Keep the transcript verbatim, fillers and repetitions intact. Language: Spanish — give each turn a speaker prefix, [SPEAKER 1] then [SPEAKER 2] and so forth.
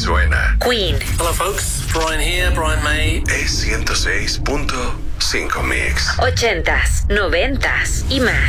[SPEAKER 1] suena.
[SPEAKER 2] Queen.
[SPEAKER 3] Hello folks, Brian here, Brian May.
[SPEAKER 1] Es ciento seis punto cinco Mix.
[SPEAKER 2] Ochentas, noventas y más.